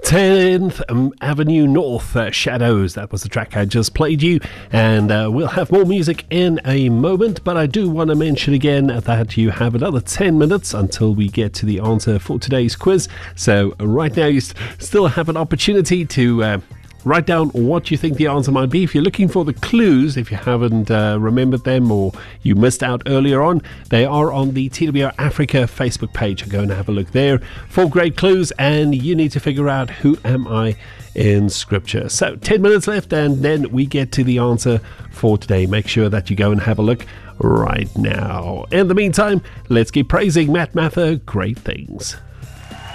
10th Avenue North, Shadows. That was the track I just played you, and we'll have more music in a moment, but I do want to mention again that you have another 10 minutes until we get to the answer for today's quiz. So right now you still have an opportunity to write down what you think the answer might be. If you're looking for the clues, if you haven't remembered them or you missed out earlier on, they are on the TWR Africa Facebook page. Go and have a look there. 4 great clues, and you need to figure out who am I in scripture. So 10 minutes left, and then we get to the answer for today. Make sure that you go and have a look right now. In the meantime, let's keep praising Matt Mather. Great things.